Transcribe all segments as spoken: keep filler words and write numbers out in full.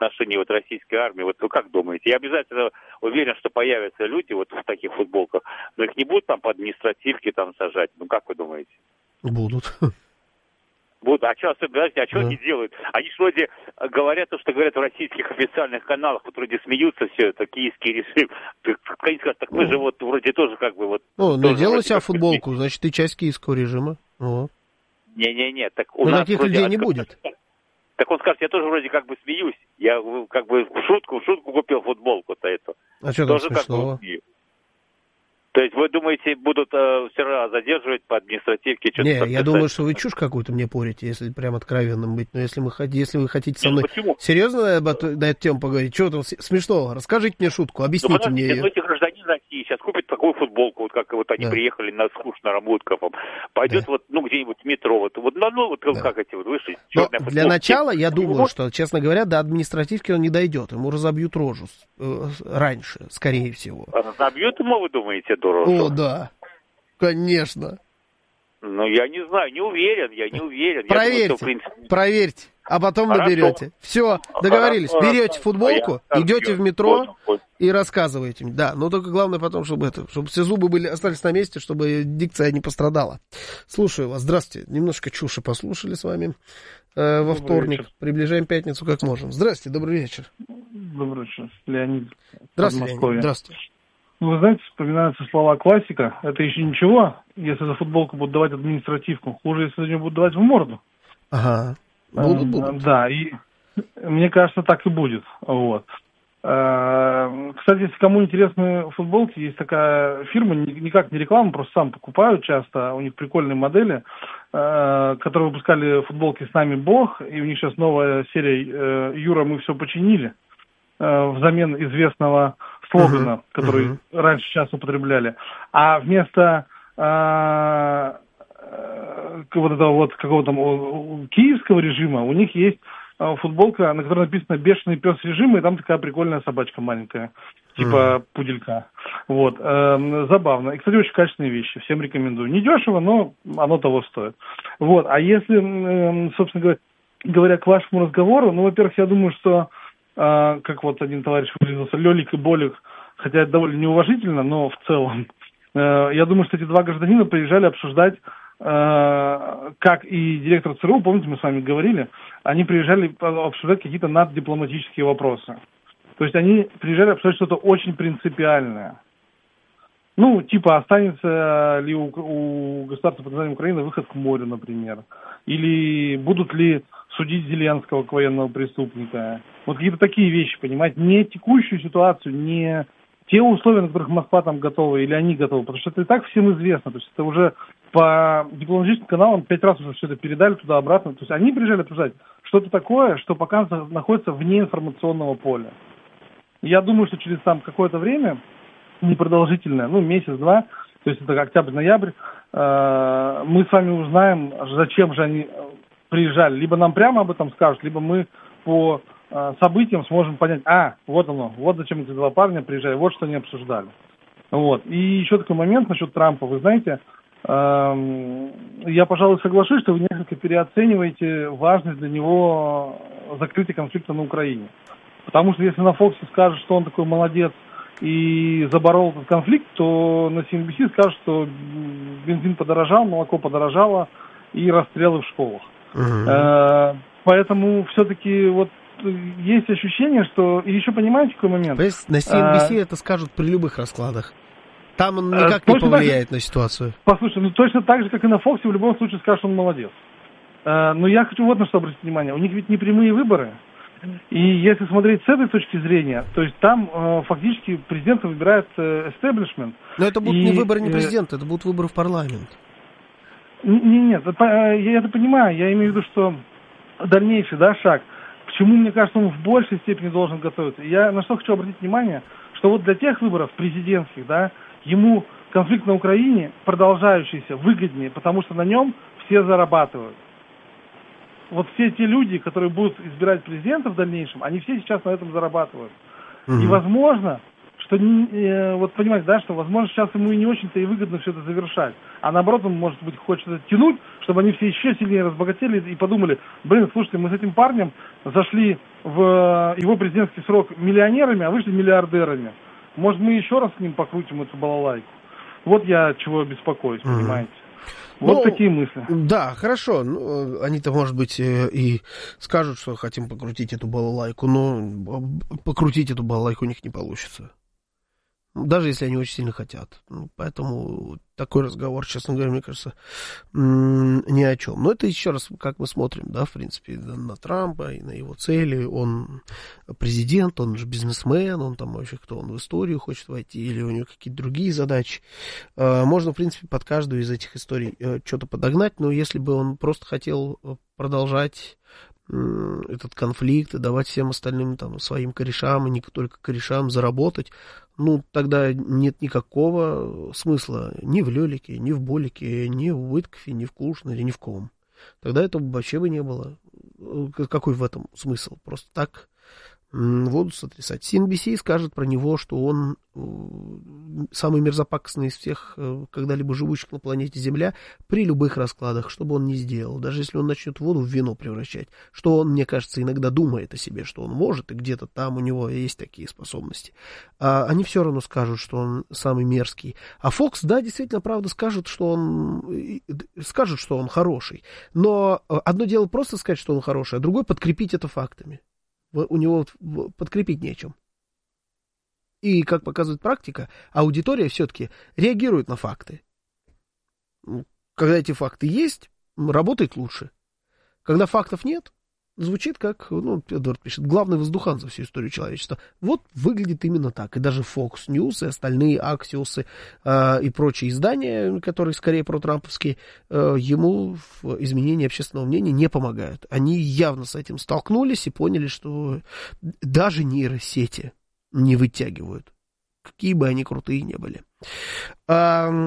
отношении вот российской армии, вот вы как думаете? Я обязательно уверен, что появятся люди вот в таких футболках, но их не будут там по административке там сажать. Ну, как вы думаете? Будут. Будут. А что, подождите, а что Да. они делают? Они же вроде говорят то, что говорят в российских официальных каналах, вот вроде смеются все, это киевский режим. Так, они скажут, так мы же вот вроде тоже как бы вот... Ну, тоже надел на вроде себя как футболку, бы- значит, ты часть киевского режима. О. Не-не-не, так у Но нас таких вроде людей не открыто- будет. Так он скажет, я тоже вроде как бы смеюсь. Я э, как бы в шутку, в шутку купил футболку-то эту. А что там Тоже как бы смешного? смеюсь. То есть вы думаете, будут э, все равно задерживать по административке? что-то Не, я подписать? думаю, что вы чушь какую-то мне порите, если прям откровенным быть. Но если, мы, хот- если вы хотите со Не, ну мной почему? серьезно об эту- на эту тему поговорить, что там с- смешного? Расскажите мне шутку, Ну, объясните мне подождите, ее. ну, если гражданин России сейчас купит такую футболку, вот как вот они Да. приехали на скучно работу, пойдет Да. вот, ну, где-нибудь в метро, вот, вот, ну, ну, вот Да. как эти вот вышли, Но черная для футболка. начала я Ну, думаю, вот, что, честно говоря, до административки он не дойдет. Ему разобьют рожу с- э, с- раньше, скорее всего. Забьет ему, вы думаете, дорого? О, да. Конечно. Ну, я не знаю, не уверен, я не уверен. Проверьте, Я думаю, что, в принципе... проверьте, а потом Хорошо. наберете. Все, договорились. Хорошо, Берете хорошо. футболку, Я идете в забью. метро Понял, понял. и рассказываете. Да, но только главное потом, чтобы это, чтобы все зубы были, остались на месте, чтобы дикция не пострадала. Слушаю вас. Здравствуйте. Немножко чуши послушали с вами э, во Добрый вторник. вечер. Приближаем пятницу как можем. Здравствуйте, добрый вечер. Добрый вечер, Леонид. Здравствуйте, Подмосковье. Леонид. Здравствуйте. Ну, вы знаете, вспоминаются слова классика. Это еще ничего, если за футболку будут давать административку. Хуже, если за нее будут давать в морду. Ага. Будут, Э, будут. Да, и мне кажется, так и будет. Вот. Э, Кстати, если кому интересны футболки, есть такая фирма, ни- никак не реклама, просто сам покупают часто. У них прикольные модели, э, которые выпускали футболки «С нами Бог», и у них сейчас новая серия э, «Юра, мы все починили», э, взамен известного слогана, Мгм, который мгм. раньше часто употребляли. А вместо э, э, вот этого вот какого-то там, о, о, киевского режима у них есть э, футболка, на которой написано «Бешеный пес режима», и там такая прикольная собачка маленькая, типа пуделька. Вот. Эм, забавно. И, кстати, очень качественные вещи. Всем рекомендую. Не дешево, но оно того стоит. Вот. А если, эм, собственно говоря, говоря к вашему разговору, ну, во-первых, я думаю, что э, как вот один товарищ выразился, Лёлик и Болик, хотя это довольно неуважительно, но в целом, э, я думаю, что эти два гражданина приезжали обсуждать, э, как и директор ЦРУ, помните, мы с вами говорили, они приезжали обсуждать какие-то наддипломатические вопросы. То есть они приезжали обсуждать что-то очень принципиальное. Ну, типа, останется ли у, у государства под названием Украина выход к морю, например. Или будут ли судить Зеленского как военного преступника. Вот какие-то такие вещи, понимаете. Не текущую ситуацию, не те условия, на которых Москва там готова или они готовы. Потому что это и так всем известно. То есть это уже по дипломатическим каналам пять раз уже все это передали туда-обратно. То есть они приезжали обсуждать что-то такое, что пока находится вне информационного поля. Я думаю, что через там какое-то время, непродолжительное, ну, месяц-два, то есть это октябрь-ноябрь, э, мы с вами узнаем, зачем же они приезжали. Либо нам прямо об этом скажут, либо мы по э, событиям сможем понять, а, вот оно, вот зачем эти два парня приезжали, вот что они обсуждали. Вот. И еще такой момент насчет Трампа, вы знаете, э, я, пожалуй, соглашусь, что вы несколько переоцениваете важность для него закрытия конфликта на Украине. Потому что если на Фоксе скажут, что он такой молодец и заборол этот конфликт, то на си эн би си скажут, что бензин подорожал, молоко подорожало и расстрелы в школах. Мгм. Э, Поэтому все-таки вот есть ощущение, что... И еще понимаете, какой момент? Понимаете, на си эн би си А, это скажут при любых раскладах. Там он А, никак не точно так же- повлияет на ситуацию. Послушай, ну точно так же, как и на Фоксе, в любом случае скажут, что он молодец. Э, Но я хочу вот на что обратить внимание. У них ведь не прямые выборы. И если смотреть с этой точки зрения, то есть там э, фактически президента выбирает эстеблишмент. Но это будут И, не выборы не э, президента, это будут выборы в парламент. Не, нет, это, э, я это понимаю. Я имею в виду, что дальнейший, да, шаг. Почему, мне кажется, он в большей степени должен готовиться. Я на что хочу обратить внимание, что вот для тех выборов президентских, да, ему конфликт на Украине продолжающийся выгоднее, потому что на нем все зарабатывают. Вот все те люди, которые будут избирать президента в дальнейшем, они все сейчас на этом зарабатывают. Мгм. И возможно, что, э, вот понимаете, да, что, возможно, сейчас ему и не очень-то и выгодно все это завершать. А наоборот, он, может быть, хочет это тянуть, чтобы они все еще сильнее разбогатели и подумали, блин, слушайте, мы с этим парнем зашли в его президентский срок миллионерами, а вышли миллиардерами. Может, мы еще раз с ним покрутим эту балалайку? Вот я чего беспокоюсь, mm-hmm. понимаете? Вот ну, такие мысли. Да, хорошо. Ну, они-то, может быть, и скажут, что хотим покрутить эту балалайку, но покрутить эту балалайку у них не получится. Даже если они очень сильно хотят. Поэтому такой разговор, честно говоря, мне кажется, ни о чем. Но это еще раз, как мы смотрим, да, в принципе, на Трампа и на его цели. Он президент, он же бизнесмен, он там вообще кто, он в историю хочет войти, или у него какие-то другие задачи. Можно, в принципе, под каждую из этих историй что-то подогнать, но если бы он просто хотел продолжать этот конфликт и давать всем остальным там своим корешам, и не только корешам заработать, ну, тогда нет никакого смысла ни в Лёлике, ни в Болике, ни в Уиткове, ни в Кушнере, ни в ком. Тогда этого вообще бы не было. Какой в этом смысл? Просто так воду сотрясать. си эн би си скажет про него, что он самый мерзопакостный из всех когда-либо живущих на планете Земля при любых раскладах, что бы он ни сделал. Даже если он начнет воду в вино превращать, что он, мне кажется, иногда думает о себе, что он может, и где-то там у него есть такие способности. А они все равно скажут, что он самый мерзкий. А Фокс, да, действительно, правда, скажет, что он скажет, что он хороший. Но одно дело просто сказать, что он хороший, а другое подкрепить это фактами. У него подкрепить нечем. И, как показывает практика, аудитория все-таки реагирует на факты. Когда эти факты есть, работает лучше. Когда фактов нет, звучит как, ну, Эдвард пишет, главный воздухан за всю историю человечества. Вот выглядит именно так. И даже Fox News и остальные Axios э, и прочие издания, которые скорее протрамповские, э, ему в изменении общественного мнения не помогают. Они явно с этим столкнулись и поняли, что даже нейросети не вытягивают. Какие бы они крутые ни были. А,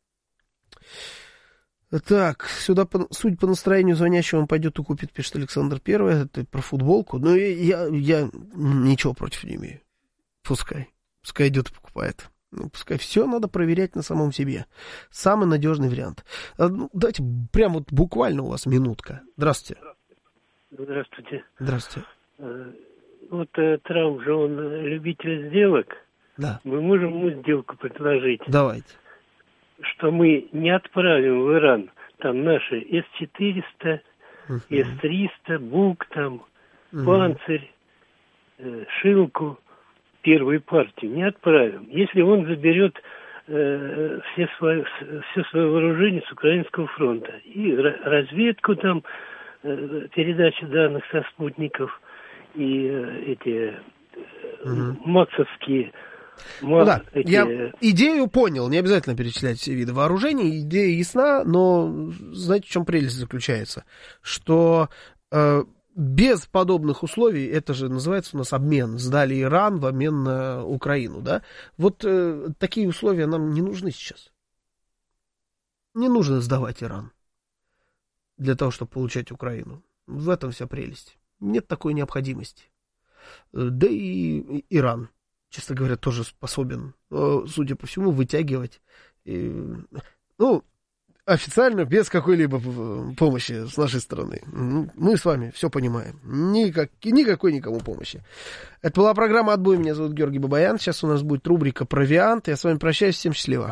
так, сюда, по, судя по настроению звонящего, он пойдет и купит, пишет Александр Первый. Это про футболку. Но я, я ничего против не имею. Пускай. Пускай идет и покупает. Ну, пускай все надо проверять на самом себе. Самый надежный вариант. А, ну, давайте прям вот буквально у вас минутка. Здравствуйте. Здравствуйте. Здравствуйте. Вот Трамп же, он любитель сделок. Да. Мы можем ему сделку предложить. Давайте. Что мы не отправим в Иран там наши эс четыреста, uh-huh. эс триста, Бук, там, uh-huh. Панцирь, э, Шилку, первую партию. Не отправим. Если он заберет э, все, свои, все свое вооружение с Украинского фронта. И разведку там, э, передачу данных со спутников, и э, эти uh-huh. максовские... Ну, да, эти... я идею понял, не обязательно перечислять все виды вооружений, идея ясна, но знаете, в чем прелесть заключается? Что э, без подобных условий, это же называется у нас обмен, сдали Иран в обмен на Украину, да? Вот э, такие условия нам не нужны сейчас. Не нужно сдавать Иран для того, чтобы получать Украину. В этом вся прелесть. Нет такой необходимости. Да и Иран, честно говоря, тоже способен, судя по всему, вытягивать. И, ну, официально, без какой-либо помощи с нашей стороны. Мы с вами все понимаем. Никак, никакой никому помощи. Это была программа «Отбой». Меня зовут Георгий Бабаян. Сейчас у нас будет рубрика «Провиант». Я с вами прощаюсь. Всем счастливо.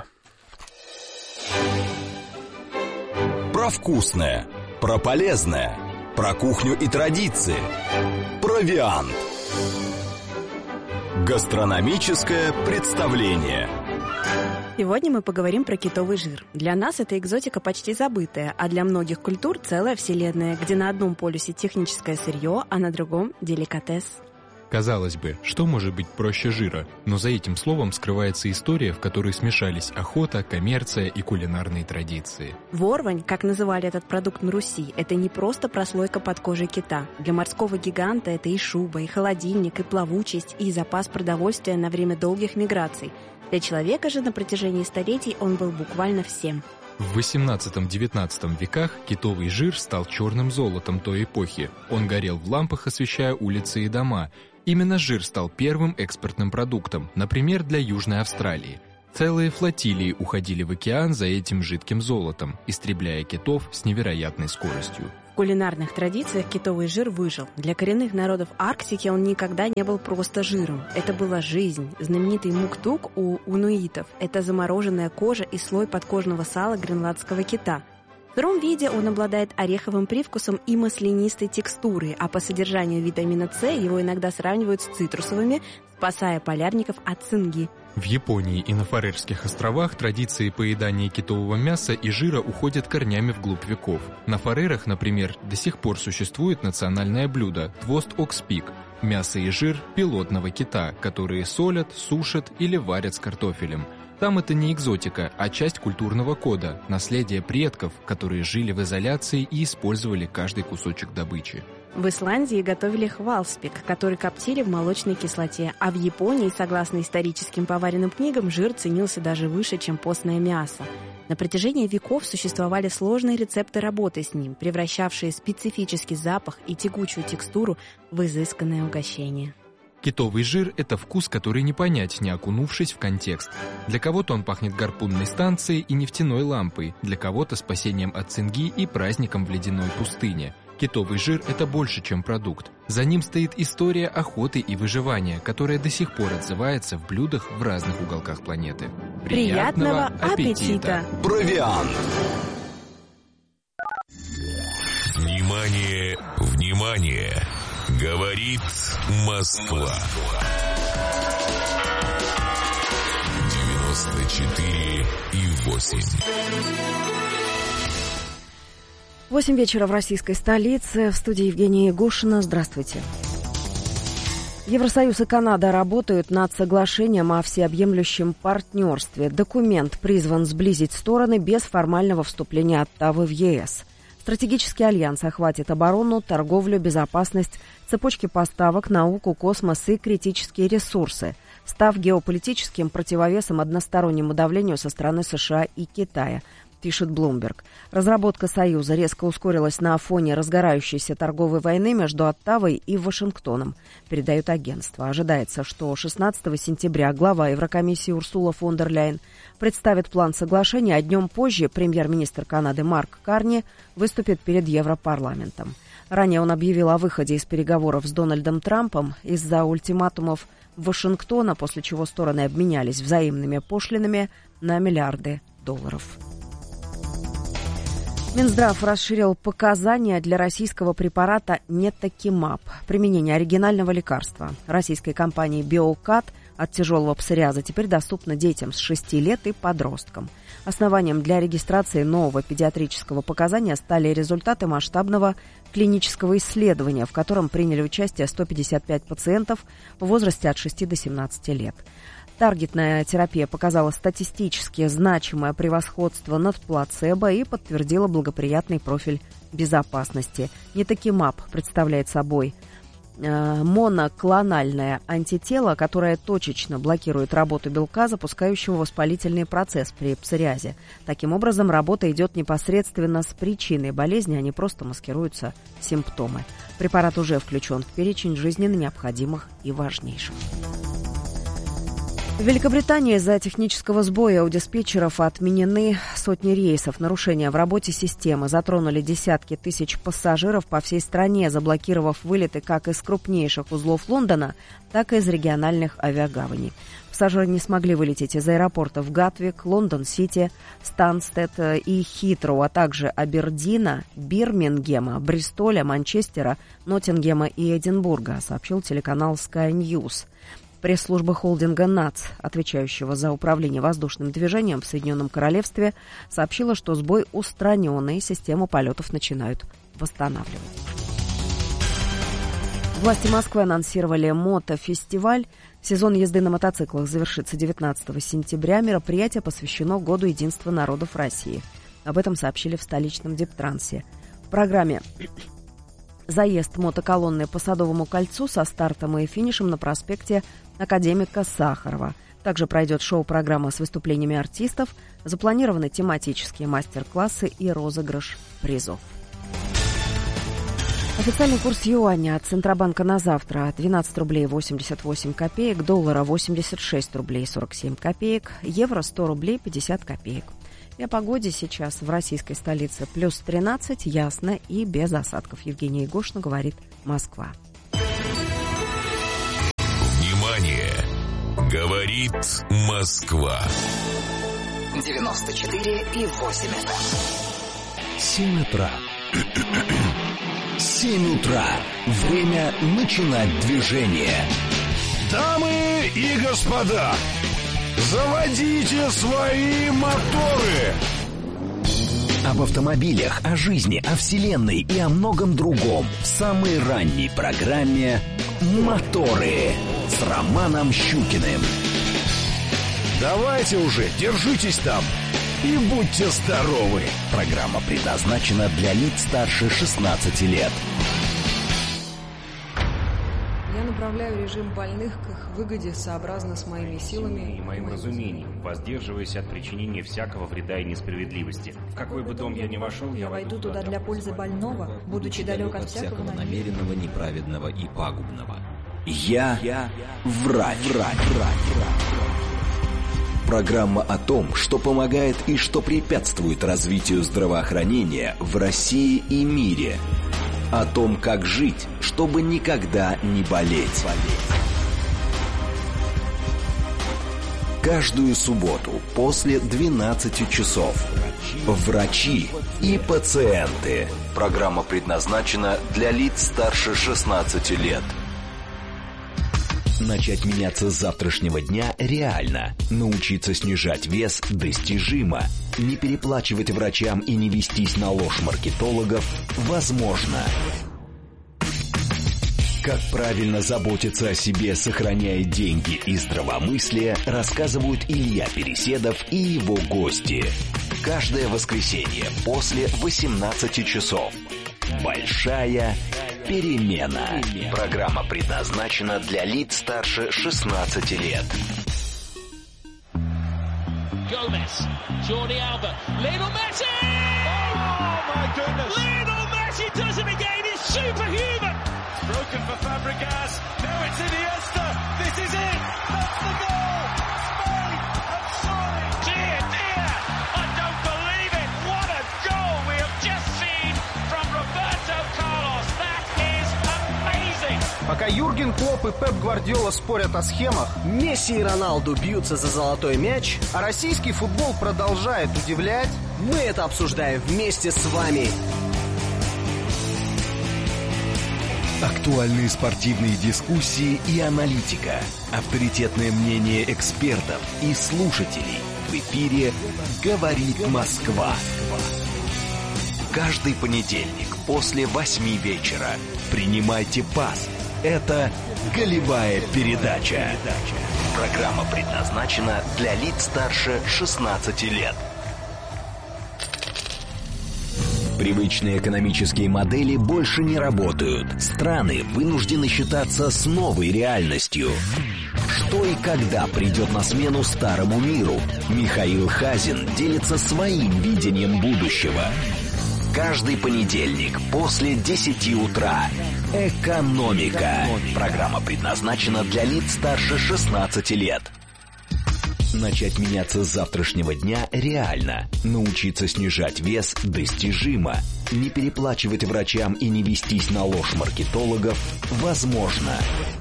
Про вкусное, про полезное, про кухню и традиции. «Провиант». Гастрономическое представление. Сегодня мы поговорим про китовый жир. Для нас это экзотика почти забытая, а для многих культур целая вселенная, где на одном полюсе техническое сырье, а на другом деликатес. Казалось бы, что может быть проще жира? Но за этим словом скрывается история, в которой смешались охота, коммерция и кулинарные традиции. Ворвань, как называли этот продукт на Руси, это не просто прослойка под кожей кита. Для морского гиганта это и шуба, и холодильник, и плавучесть, и запас продовольствия на время долгих миграций. Для человека же на протяжении столетий он был буквально всем. В восемнадцатом-девятнадцатом веках китовый жир стал черным золотом той эпохи. Он горел в лампах, освещая улицы и дома. Именно жир стал первым экспортным продуктом, например, для Южной Австралии. Целые флотилии уходили в океан за этим жидким золотом, истребляя китов с невероятной скоростью. В кулинарных традициях китовый жир выжил. Для коренных народов Арктики он никогда не был просто жиром. Это была жизнь. Знаменитый муктук у инуитов – это замороженная кожа и слой подкожного сала гренландского кита. В сыром виде он обладает ореховым привкусом и маслянистой текстурой, а по содержанию витамина С его иногда сравнивают с цитрусовыми, спасая полярников от цинги. В Японии и на Фарерских островах традиции поедания китового мяса и жира уходят корнями вглубь веков. На Фарерах, например, до сих пор существует национальное блюдо – твост-окспик – мясо и жир пилотного кита, которые солят, сушат или варят с картофелем. Там это не экзотика, а часть культурного кода, наследие предков, которые жили в изоляции и использовали каждый кусочек добычи. В Исландии готовили хвалспик, который коптили в молочной кислоте, а в Японии, согласно историческим поваренным книгам, жир ценился даже выше, чем постное мясо. На протяжении веков существовали сложные рецепты работы с ним, превращавшие специфический запах и тягучую текстуру в изысканное угощение. Китовый жир – это вкус, который не понять, не окунувшись в контекст. Для кого-то он пахнет гарпунной станцией и нефтяной лампой, для кого-то спасением от цинги и праздником в ледяной пустыне. Китовый жир – это больше, чем продукт. За ним стоит история охоты и выживания, которая до сих пор отзывается в блюдах в разных уголках планеты. Приятного, Приятного аппетита! Провиант! Внимание, внимание! Говорит Москва. девяносто четыре и восемь. Восемь вечера в российской столице. В студии Евгения Егошина. Здравствуйте. Евросоюз и Канада работают над соглашением о всеобъемлющем партнерстве. Документ призван сблизить стороны без формального вступления Оттавы в ЕС. Стратегический альянс охватит оборону, торговлю, безопасность, цепочки поставок, науку, космос и критические ресурсы, став геополитическим противовесом одностороннему давлению со стороны США и Китая, пишет Bloomberg. Разработка Союза резко ускорилась на фоне разгорающейся торговой войны между Оттавой и Вашингтоном, передают агентство. Ожидается, что шестнадцатого сентября глава Еврокомиссии Урсула фон дер Ляйен представит план соглашения, а днем позже премьер-министр Канады Марк Карни выступит перед Европарламентом. Ранее он объявил о выходе из переговоров с Дональдом Трампом из-за ультиматумов Вашингтона, после чего стороны обменялись взаимными пошлинами на миллиарды долларов. Минздрав расширил показания для российского препарата Нетокимаб, применение оригинального лекарства. Российской компании «Биокат» от тяжелого псориаза теперь доступно детям с шести лет и подросткам. Основанием для регистрации нового педиатрического показания стали результаты масштабного клинического исследования, в котором приняли участие сто пятьдесят пять пациентов в возрасте от шести до семнадцати лет. Таргетная терапия показала статистически значимое превосходство над плацебо и подтвердила благоприятный профиль безопасности. Нетокимаб представляет собой э, моноклональное антитело, которое точечно блокирует работу белка, запускающего воспалительный процесс при псориазе. Таким образом, работа идет непосредственно с причиной болезни, а не просто маскируются симптомы. Препарат уже включен в перечень жизненно необходимых и важнейших. В Великобритании из-за технического сбоя у диспетчеров отменены сотни рейсов. Нарушения в работе системы затронули десятки тысяч пассажиров по всей стране, заблокировав вылеты как из крупнейших узлов Лондона, так и из региональных авиагаваней. Пассажиры не смогли вылететь из аэропортов Гатвик, Лондон-Сити, Станстед и Хитроу, а также Абердина, Бирмингема, Бристоля, Манчестера, Ноттингема и Эдинбурга, сообщил телеканал Sky News. Пресс-служба холдинга НАЦ, отвечающего за управление воздушным движением в Соединенном Королевстве, сообщила, что сбой устранен и систему полетов начинают восстанавливать. Власти Москвы анонсировали мотофестиваль. Сезон езды на мотоциклах завершится девятнадцатого сентября. Мероприятие посвящено Году единства народов России. Об этом сообщили в столичном Дептрансе. В программе заезд мотоколонны по Садовому кольцу со стартом и финишем на проспекте Академика Сахарова. Также пройдет шоу-программа с выступлениями артистов, запланированы тематические мастер-классы и розыгрыш призов. Официальный курс юаня от Центробанка на завтра двенадцать рублей восемьдесят восемь копеек, доллара восемьдесят шесть рублей сорок семь копеек, евро сто рублей пятьдесят копеек. И о погоде сейчас в российской столице плюс тринадцать, ясно и без осадков. Евгения Егошина говорит «Москва». Внимание! Говорит Москва. девяносто четыре и восемь эф эм. Семь утра. Семь утра. Время начинать движение. Дамы и господа, заводите свои моторы. Об автомобилях, о жизни, о вселенной и о многом другом в самой ранней программе «Моторы» с Романом Щукиным. Давайте уже, держитесь там и будьте здоровы. Программа предназначена для лиц старше шестнадцати лет. Я направляю режим больных к их выгоде сообразно с моими силами и моим разумением, воздерживаясь от причинения всякого вреда и несправедливости. В какой бы дом я ни вошел, я войду туда для пользы больного, будучи далек от всякого намеренного, неправедного и пагубного. Я, я врач, врач, врач, врач. Программа о том, что помогает и что препятствует развитию здравоохранения в России и мире. О том, как жить, чтобы никогда не болеть. Каждую субботу после двенадцати часов. Врачи и пациенты. Программа предназначена для лиц старше шестнадцати лет. Начать меняться с завтрашнего дня реально. Научиться снижать вес достижимо. Не переплачивать врачам и не вестись на ложь маркетологов возможно. Как правильно заботиться о себе, сохраняя деньги и здравомыслие, рассказывают Илья Переседов и его гости. Каждое воскресенье после восемнадцати часов. Большая перемена. Программа предназначена для лиц старше шестнадцати лет. Gomez, Jordi Alba, Lionel Messi! Oh my goodness! Lionel Messi does it again, it's superhuman! Broken for Fabregas, now it's Iniesta, this is it, that's the goal! Spain have scored! Dear, dear, I don't believe it, what a goal we have just seen from Roberto Carlos, that is amazing! Пока Юрген Клопп и Пеп Гвардиола спорят о схемах, Месси и Роналду бьются за золотой мяч, а российский футбол продолжает удивлять, мы это обсуждаем вместе с вами. Актуальные спортивные дискуссии и аналитика. Авторитетное мнение экспертов и слушателей. В эфире «Говорит Москва». Каждый понедельник после восьми вечера. Принимайте пас. Это «Голевая передача». Программа предназначена для лиц старше шестнадцати лет. Привычные экономические модели больше не работают. Страны вынуждены считаться с новой реальностью. Что и когда придет на смену старому миру? Михаил Хазин делится своим видением будущего. Каждый понедельник после десяти утра. Экономика. Программа предназначена для лиц старше шестнадцати лет. Начать меняться с завтрашнего дня реально. Научиться снижать вес достижимо. Не переплачивать врачам и не вестись на ложь маркетологов возможно.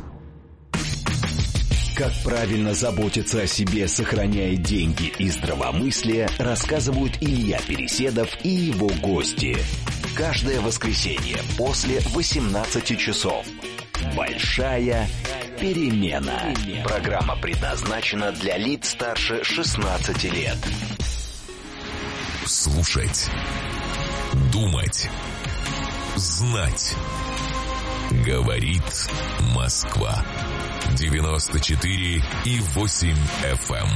Как правильно заботиться о себе, сохраняя деньги и здравомыслие, рассказывают Илья Переседов и его гости. Каждое воскресенье после восемнадцати часов. Большая перемена. Программа предназначена для лиц старше шестнадцати лет. Слушать. Думать. Знать. Говорит Москва. девяносто четыре и восемь эф эм.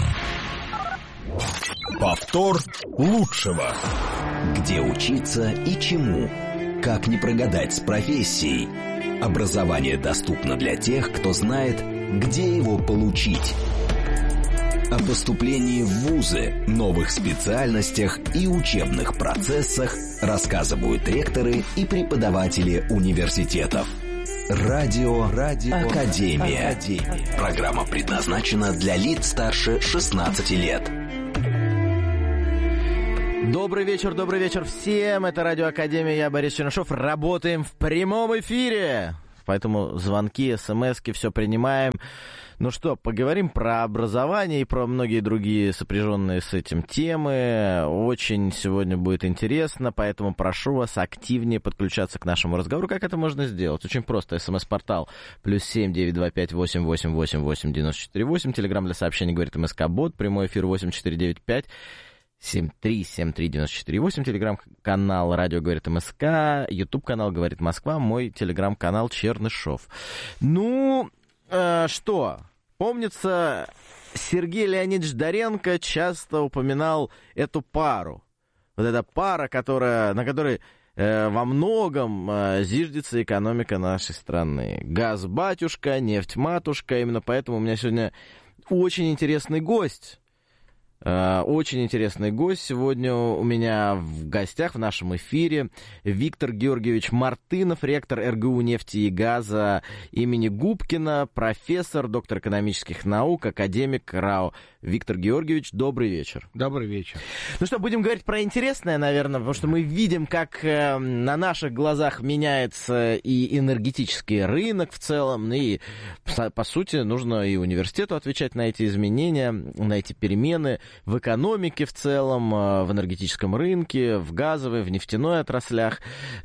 Повтор лучшего. Где учиться и чему? Как не прогадать с профессией? Образование доступно для тех, кто знает, где его получить. О поступлении в вузы, новых специальностях и учебных процессах рассказывают ректоры и преподаватели университетов. Радио, Радио Академия. Академия. Программа предназначена для лиц старше шестнадцати лет. Добрый вечер, добрый вечер всем. Это Радио Академия, я Борис Чернышов. Работаем в прямом эфире. Поэтому звонки, смски, все принимаем. Ну что, поговорим про образование и про многие другие сопряженные с этим темы. Очень сегодня будет интересно, поэтому прошу вас активнее подключаться к нашему разговору. Как это можно сделать? Очень просто. СМС-портал плюс семь девять два пять восемь восемь восемь восемь девяносто четыре восемь. Телеграм для сообщений говорит МСК-бот. Прямой эфир восемь четыре девять пять семь три семь три девяносто четыре восемь. Телеграм-канал «Радио говорит МСК». Ютуб-канал «Говорит Москва». Мой телеграм-канал Чернышов. Ну, э, что... Помнится, Сергей Леонидович Доренко часто упоминал эту пару. Вот эта пара, которая, на которой э, во многом э, зиждется экономика нашей страны. Газ-батюшка, нефть-матушка. Именно поэтому у меня сегодня очень интересный гость. Uh, очень интересный гость сегодня у меня в гостях в нашем эфире. Виктор Георгиевич Мартынов, ректор эр гэ у нефти и газа имени Губкина, профессор, доктор экономических наук, академик РАО. Виктор Георгиевич, добрый вечер. Добрый вечер. Ну что, будем говорить про интересное, наверное, потому что мы видим, как э, на наших глазах меняется и энергетический рынок в целом, и, по, по сути, нужно и университету отвечать на эти изменения, на эти перемены в экономике в целом, в энергетическом рынке, в газовой, в нефтяной отраслях.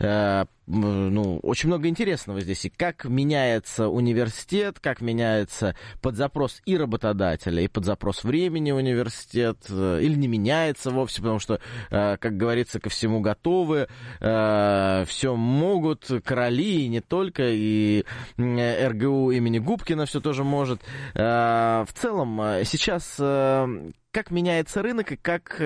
Ну, очень много интересного здесь. И как меняется университет, как меняется под запрос и работодателя, и под запрос времени университет, или не меняется вовсе, потому что, как говорится, ко всему готовы, все могут, короли, и не только, и эр гэ у имени Губкина все тоже может. В целом, сейчас как меняется рынок и как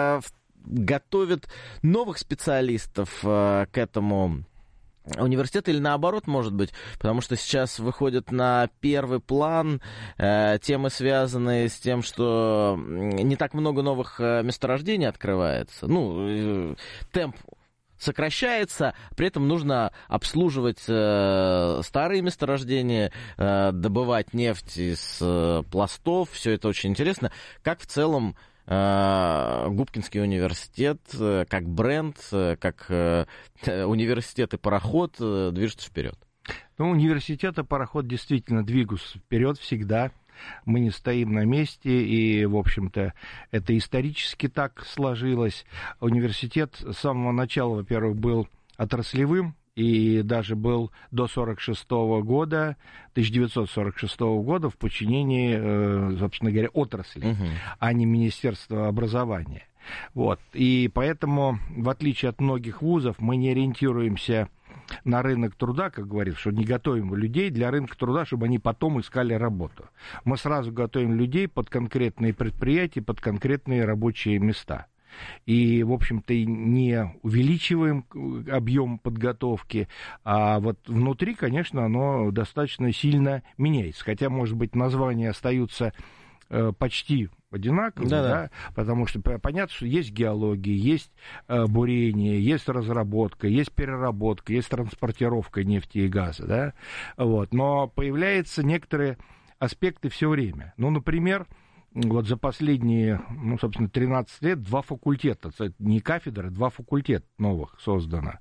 готовят новых специалистов к этому университет, или наоборот, может быть, потому что сейчас выходят на первый план э, темы, связанные с тем, что не так много новых месторождений открывается. Ну, э, темп сокращается, при этом нужно обслуживать э, старые месторождения, э, добывать нефть из э, пластов, все это очень интересно. Как в целом Губкинский университет, как бренд, как университет и пароход движется вперед? Ну, университет и пароход действительно двигаются вперед всегда. Мы не стоим на месте, и, в общем-то, это исторически так сложилось. Университет с самого начала, во-первых, был отраслевым, и даже был до сорок шестого года, тысяча девятьсот сорок шестого года в подчинении, собственно говоря, отрасли, uh-huh. а не Министерства образования. Вот. И поэтому, в отличие от многих вузов, мы не ориентируемся на рынок труда, как говорится, что не готовим людей для рынка труда, чтобы они потом искали работу. Мы сразу готовим людей под конкретные предприятия, под конкретные рабочие места. И, в общем-то, не увеличиваем объем подготовки, а вот внутри, конечно, оно достаточно сильно меняется. Хотя, может быть, названия остаются э, почти одинаковые, да, да, потому что понятно, что есть геология, есть э, бурение, есть разработка, есть переработка, есть транспортировка нефти и газа, да, вот. Но появляются некоторые аспекты все время. Ну, например, вот за последние, ну, собственно, тринадцать лет два факультета, не кафедры, два факультета новых создано.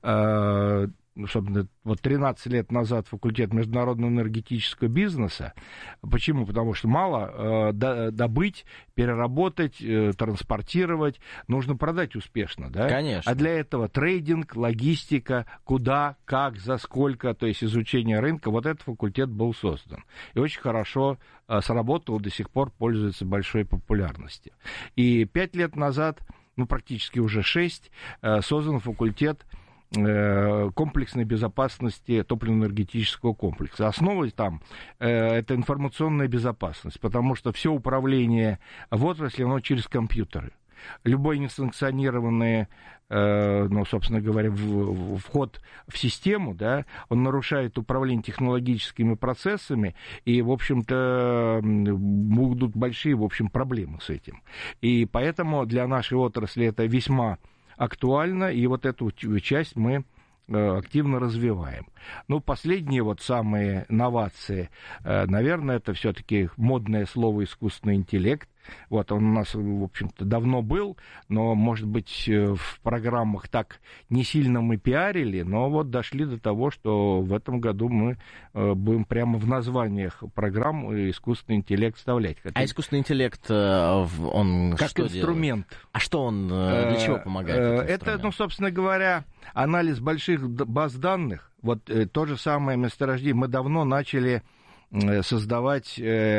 Собственно, вот тринадцать лет назад факультет международного энергетического бизнеса. Почему? Потому что мало э, добыть, переработать, э, транспортировать, нужно продать успешно, да? Конечно. А для этого трейдинг, логистика, куда, как, за сколько, то есть изучение рынка, вот этот факультет был создан. И очень хорошо э, сработал, до сих пор пользуется большой популярностью. И пять лет назад, ну, практически уже шесть, э, создан факультет комплексной безопасности топливно-энергетического комплекса. Основой там э, это информационная безопасность, потому что все управление в отрасли, оно через компьютеры. Любой несанкционированный, э, ну, собственно говоря, в, в, вход в систему, да, он нарушает управление технологическими процессами, и, в общем-то, будут большие, в общем, проблемы с этим. И поэтому для нашей отрасли это весьма актуально, и вот эту часть мы активно развиваем. Ну, последние вот самые новации, наверное, это все-таки модное слово «искусственный интеллект». Вот он у нас, в общем-то, давно был, но, может быть, в программах так не сильно мы пиарили, но вот дошли до того, что в этом году мы будем прямо в названиях программ искусственный интеллект вставлять. А искусственный интеллект, он как что инструмент. Делает? А что он, для чего помогает? Это, ну, собственно говоря, анализ больших баз данных. Вот то же самое месторождение. Мы давно начали создавать,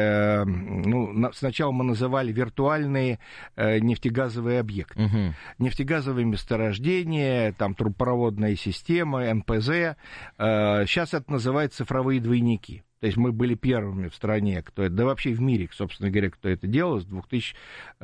ну, сначала мы называли виртуальные нефтегазовые объекты. Угу. Нефтегазовые месторождения, там трубопроводная система, эн пэ зэ. Сейчас это называется цифровые двойники. То есть мы были первыми в стране, кто это, да вообще в мире, собственно говоря, кто это делал. С две тысячи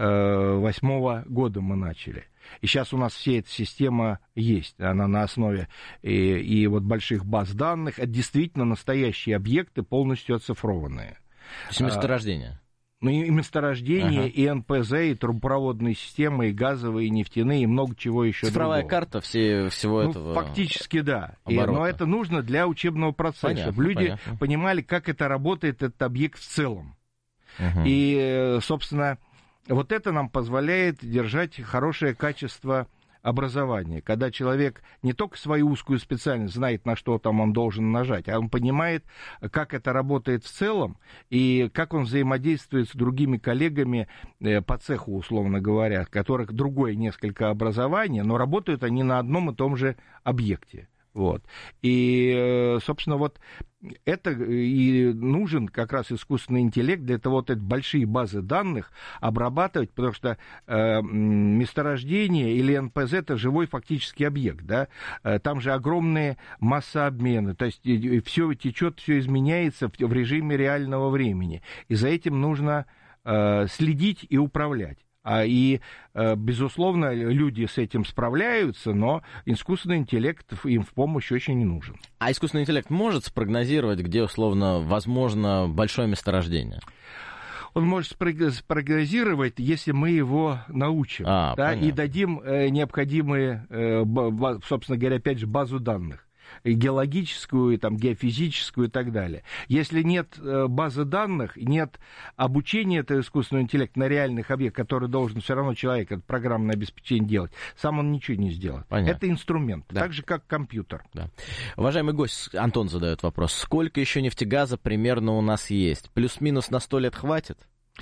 восьмого года мы начали. И сейчас у нас вся эта система есть, она на основе и, и вот больших баз данных. Это действительно настоящие объекты, полностью оцифрованные. То есть месторождения? А, ну и месторождения, ага. и эн пэ зэ, и трубопроводные системы, и газовые, и нефтяные, и много чего еще Цифровая другого. карта все, всего ну, этого фактически, да. И, но это нужно для учебного процесса, понятно, чтобы люди понятно. понимали, как это работает, этот объект в целом. Угу. И, собственно... Вот это нам позволяет держать хорошее качество образования, когда человек не только свою узкую специальность знает, на что там он должен нажать, а он понимает, как это работает в целом и как он взаимодействует с другими коллегами по цеху, условно говоря, у которых другое несколько образование, но работают они на одном и том же объекте. Вот. И, собственно, вот это и нужен как раз искусственный интеллект для того, вот эти большие базы данных обрабатывать, потому что э, месторождение или эн пэ зэ — это живой фактически объект, да, там же огромные массообмены, то есть все течет, все изменяется в, в режиме реального времени, и за этим нужно э, следить и управлять. А и, безусловно, люди с этим справляются, но искусственный интеллект им в помощь очень не нужен. А искусственный интеллект может спрогнозировать, где, условно, возможно большое месторождение? Он может спрогнозировать, если мы его научим, а, да, и дадим необходимые, собственно говоря, опять же, базу данных. Геологическую, там, геофизическую и так далее. Если нет базы данных, нет обучения этого искусственного интеллекта на реальных объектах, который должен все равно человек, это программное обеспечение делать, сам он ничего не сделает. Понятно. Это инструмент, да. Так же, как компьютер. Да. Уважаемый гость, Антон задает вопрос. Сколько еще нефтегаза примерно у нас есть? Плюс-минус на сто лет хватит?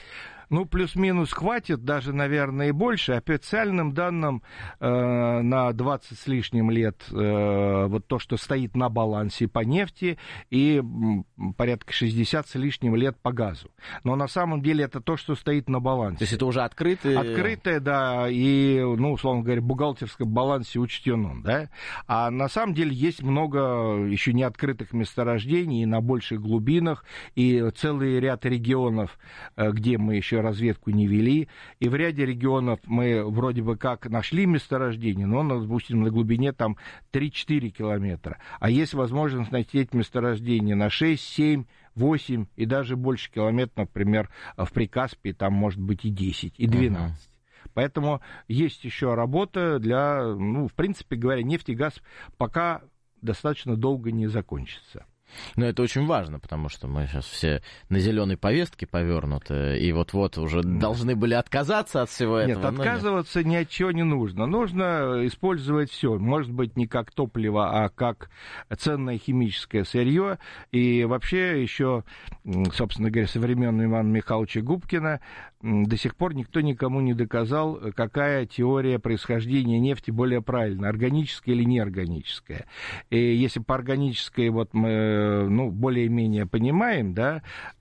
Ну, плюс-минус хватит, даже, наверное, и больше. Официальным данным э, на двадцать с лишним лет э, вот то, что стоит на балансе по нефти, и м, порядка шестьдесят с лишним лет по газу. Но на самом деле это то, что стоит на балансе. То есть это уже открытое? Открытое, да, и, ну, условно говоря, в бухгалтерском балансе учтен он, да. А на самом деле есть много еще не открытых месторождений и на больших глубинах, и целый ряд регионов, где мы еще разведку не вели, и в ряде регионов мы вроде бы как нашли месторождение, но, допустим, на глубине там три-четыре километра, а есть возможность найти эти месторождения на шесть, семь, восемь и даже больше километров, например, в Прикаспии, там может быть и десять, и двенадцать. Uh-huh. Поэтому есть еще работа для, ну, в принципе говоря, нефть и газ пока достаточно долго не закончится. Но это очень важно, потому что мы сейчас все на зеленой повестке повернуты, и вот-вот уже должны были отказаться от всего этого. Нет, отказываться ни от чего не нужно. Нужно использовать все. Может быть, не как топливо, а как ценное химическое сырье. И вообще еще, собственно говоря, со времен Ивана Михайловича Губкина до сих пор никто никому не доказал, какая теория происхождения нефти более правильная, органическая или неорганическая. И если по органической вот мы, ну, более-менее понимаем, да,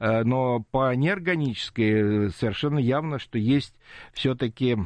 но по неорганической совершенно явно, что есть все-таки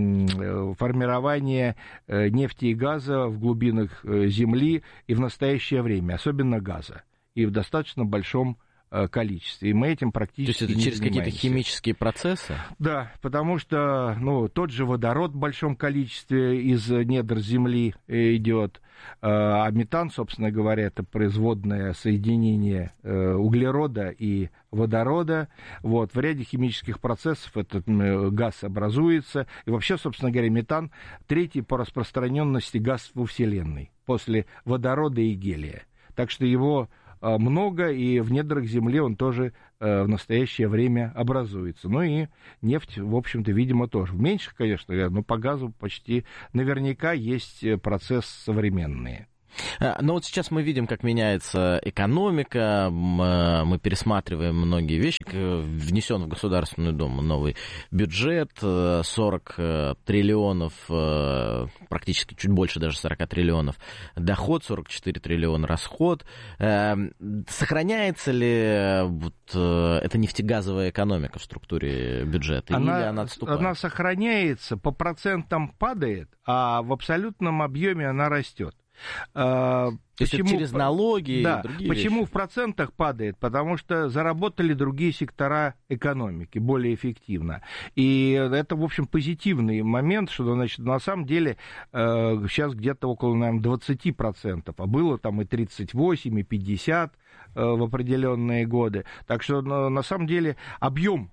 формирование нефти и газа в глубинах земли и в настоящее время, особенно газа, и в достаточно большом количестве, и мы этим практически То есть это не через занимаемся. какие-то химические процессы? Да, потому что, ну, тот же водород в большом количестве из недр земли идет, а метан, собственно говоря, это производное соединение углерода и водорода. Вот, в ряде химических процессов этот газ образуется, и вообще, собственно говоря, метан третий по распространенности газ во Вселенной, после водорода и гелия. Так что его много, и в недрах Земли он тоже э, в настоящее время образуется. Ну и нефть, в общем-то, видимо, тоже. В меньших, конечно, но по газу почти наверняка есть процесс современный. Но вот сейчас мы видим, как меняется экономика, мы пересматриваем многие вещи. Внесен в Государственную Думу новый бюджет, сорок триллионов, практически чуть больше даже сорок триллионов доход, сорок четыре триллиона расход. Сохраняется ли вот эта нефтегазовая экономика в структуре бюджета, она, или она отступает? Она сохраняется, по процентам падает, а в абсолютном объеме она растет. То есть это через налоги да, и другие почему вещи? В процентах падает? Потому что заработали другие сектора экономики более эффективно. И это, в общем, позитивный момент, что, значит, на самом деле сейчас где-то около, наверное, двадцать процентов, а было там и тридцать восемь, и пятьдесят в определенные годы. Так что, на самом деле, объем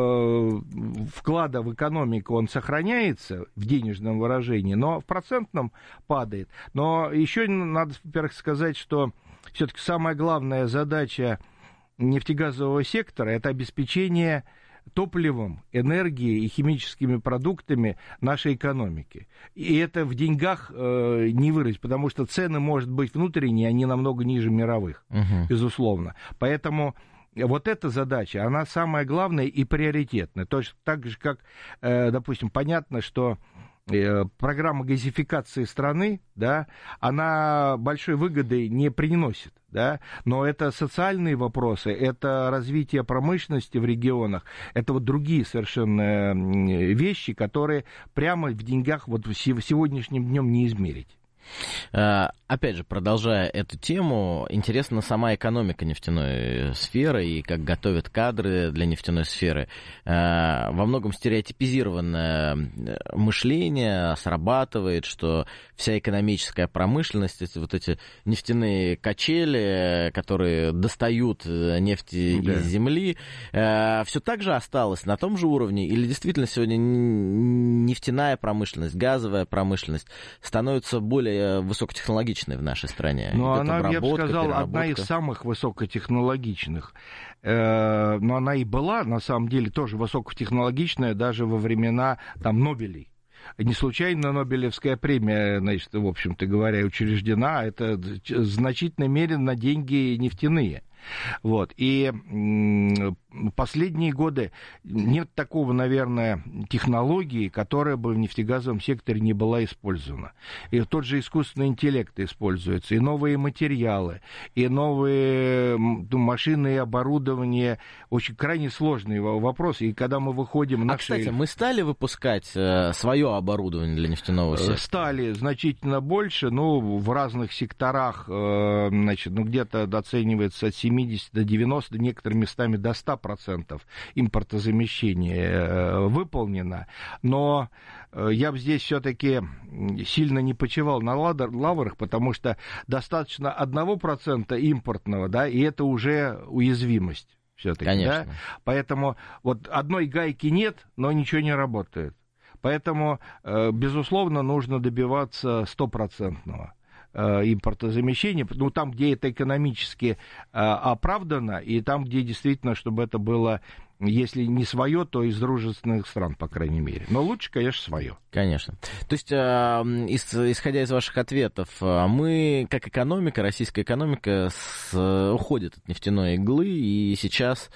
вклада в экономику, он сохраняется в денежном выражении, но в процентном падает. Но еще надо, во-первых, сказать, что все-таки самая главная задача нефтегазового сектора – это обеспечение топливом, энергией и химическими продуктами нашей экономики. И это в деньгах э, не выразить, потому что цены, может быть, внутренние, они намного ниже мировых, uh-huh. безусловно. Поэтому вот эта задача, она самая главная и приоритетная. То есть так же, как, э, допустим, понятно, что программа газификации страны, да, она большой выгоды не приносит, да, но это социальные вопросы, это развитие промышленности в регионах, это вот другие совершенно вещи, которые прямо в деньгах вот сегодняшним днем не измерить. Опять же, продолжая эту тему, интересна сама экономика нефтяной сферы и как готовят кадры для нефтяной сферы. Во многом стереотипизированное мышление срабатывает, что вся экономическая промышленность, эти вот эти нефтяные качели, которые достают нефть да. из земли, все так же осталось на том же уровне, или действительно сегодня нефтяная промышленность, газовая промышленность становится более высокотехнологичной в нашей стране? Но она, я бы сказал, одна из самых высокотехнологичных. Но она и была, на самом деле, тоже высокотехнологичная даже во времена там, Нобелей. Не случайно Нобелевская премия, значит, в общем-то говоря, учреждена. Это в значительной мере на деньги нефтяные. Вот. И последние годы нет такого, наверное, технологии, которая бы в нефтегазовом секторе не была использована. И тот же искусственный интеллект используется, и новые материалы, и новые машины и оборудование. Очень крайне сложный вопрос. И когда мы выходим... А, кстати, мы стали выпускать свое оборудование для нефтяного сектора? Стали значительно больше, ну, в разных секторах, значит, ну, где-то оценивается от семидесяти до девяноста, некоторыми местами до ста процентов импортозамещения выполнено. Но я бы здесь все-таки сильно не почивал на лаврах, потому что достаточно одного процента импортного, да, и это уже уязвимость все-таки. Конечно. Да? Поэтому вот одной гайки нет, но ничего не работает. Поэтому, безусловно, нужно добиваться стопроцентного импортозамещения, ну, там, где это экономически оправдано, и там, где действительно, чтобы это было, если не свое, то из дружественных стран, по крайней мере. Но лучше, конечно, свое. Конечно. То есть, исходя из ваших ответов, мы, как экономика, российская экономика, с, уходит от нефтяной иглы, и сейчас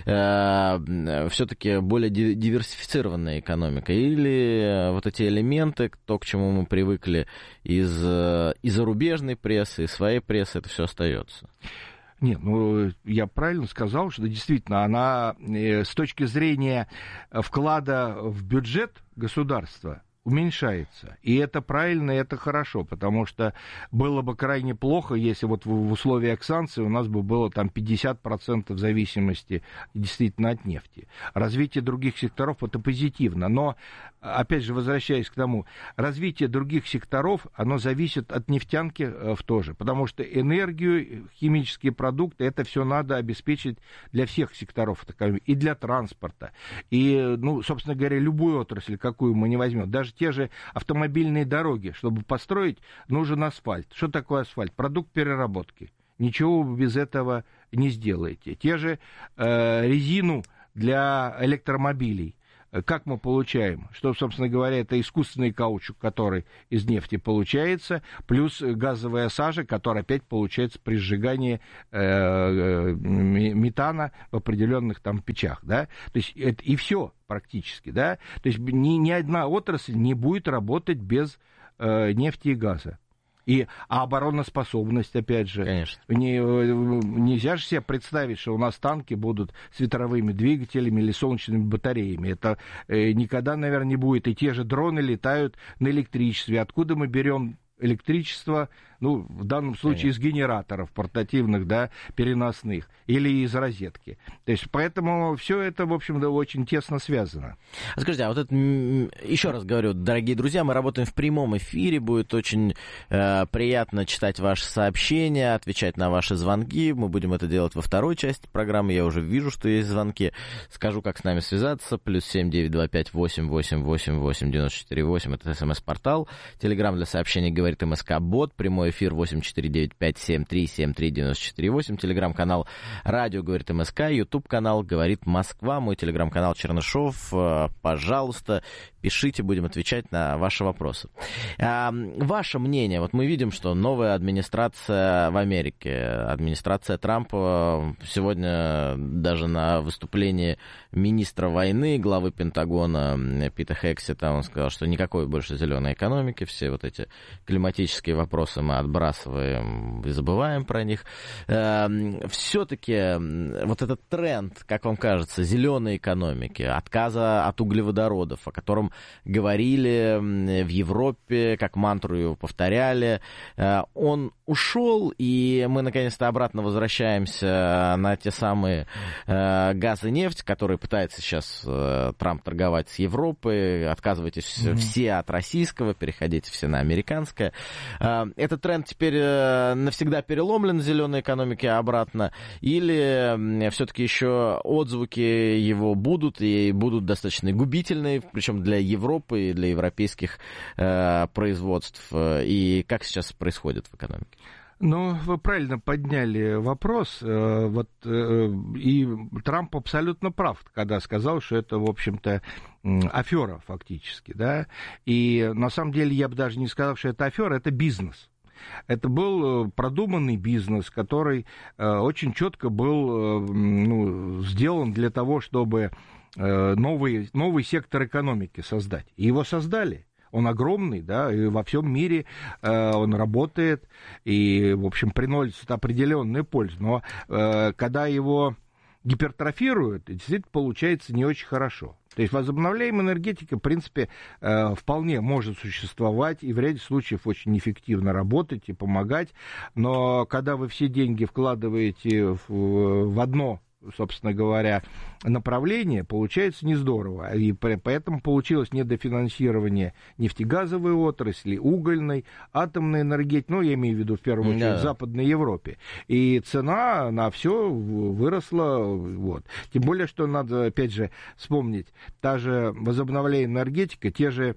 все-таки более диверсифицированная экономика. Или вот эти элементы, то, к чему мы привыкли из, из зарубежной прессы, из своей прессы, это все остается? Нет, ну, я правильно сказал, что действительно она с точки зрения вклада в бюджет государства, уменьшается. И это правильно, и это хорошо, потому что было бы крайне плохо, если вот в условиях санкций у нас бы было там пятьдесят процентов зависимости действительно от нефти. Развитие других секторов это позитивно, но, опять же, возвращаясь к тому, развитие других секторов, оно зависит от нефтянки в тоже, потому что энергию, химические продукты, это все надо обеспечить для всех секторов, и для транспорта, и, ну, собственно говоря, любую отрасль, какую мы не возьмем, даже те же автомобильные дороги, чтобы построить, нужен асфальт. Что такое асфальт? Продукт переработки. Ничего вы без этого не сделаете. Те же э, резину для электромобилей. Как мы получаем? Что, собственно говоря, это искусственный каучук, который из нефти получается, плюс газовая сажа, которая опять получается при сжигании э, метана в определенных там печах, да? То есть это и все практически, да? То есть ни, ни одна отрасль не будет работать без э, нефти и газа. И, а обороноспособность, опять же. Конечно. Не, нельзя же себе представить, что у нас танки будут с ветровыми двигателями или солнечными батареями. Это э, никогда, наверное, не будет. И те же дроны летают на электричестве. Откуда мы берем электричество, ну, в данном случае Конечно. Из генераторов портативных, да, переносных, или из розетки. То есть, поэтому все это, в общем-то, очень тесно связано. Скажите, а вот это, еще раз говорю, дорогие друзья, мы работаем в прямом эфире, будет очень э, приятно читать ваши сообщения, отвечать на ваши звонки, мы будем это делать во второй части программы, я уже вижу, что есть звонки, скажу, как с нами связаться, плюс семь девять два пять восемь восемь восемь восемь девяносто четыре восемь, это смс-портал, телеграм для сообщений говорит МСК-бот, прямой эфир восемь четыре девять пять семь три семь три девяносто четыре восемь, телеграм-канал радио говорит МСК, ютуб-канал говорит Москва, мой телеграм-канал Чернышов, пожалуйста, пишите, будем отвечать на ваши вопросы. А, ваше мнение, вот мы видим, что новая администрация в Америке, администрация Трампа сегодня даже на выступлении министра войны, главы Пентагона Пита Хексета, он сказал, что никакой больше зеленой экономики, все вот эти климатические вопросы мы отбрасываем и забываем про них. Все-таки вот этот тренд, как вам кажется, зеленой экономики, отказа от углеводородов, о котором говорили в Европе, как мантру его повторяли, он ушел, и мы наконец-то обратно возвращаемся на те самые газ и нефть, которые пытается сейчас Трамп торговать с Европой, отказывайтесь mm-hmm. все от российского, переходите все на американское. Этот тренд теперь навсегда переломлен в зеленой экономике обратно, или все-таки еще отзвуки его будут, и будут достаточно губительные, причем для Европы и для европейских э, производств, и как сейчас происходит в экономике? Ну, вы правильно подняли вопрос, вот, и Трамп абсолютно прав, когда сказал, что это, в общем-то, афера фактически, да, и на самом деле я бы даже не сказал, что это афера, это бизнес. Это был продуманный бизнес, который очень четко был, ну, сделан для того, чтобы новый, новый сектор экономики создать. И его создали. Он огромный, да, и во всем мире э, он работает и, в общем, приносит определенную пользу. Но э, когда его гипертрофируют, действительно получается не очень хорошо. То есть возобновляемая энергетика, в принципе, э, вполне может существовать и в ряде случаев очень эффективно работать и помогать. Но когда вы все деньги вкладываете в, в одно, собственно говоря, направление, получается не здорово. И поэтому получилось недофинансирование нефтегазовой отрасли, угольной, атомной энергетики, ну, я имею в виду в первую очередь да. в Западной Европе. И цена на все выросла. Вот. Тем более, что надо, опять же, вспомнить, та же возобновляемая энергетика, те же